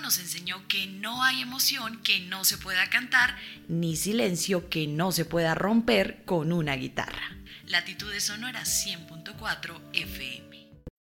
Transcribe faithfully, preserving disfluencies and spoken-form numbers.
nos enseñó que no hay emoción que no se pueda cantar, ni silencio que no se pueda romper con una guitarra. Latitudes Sonoras cien punto cuatro F M.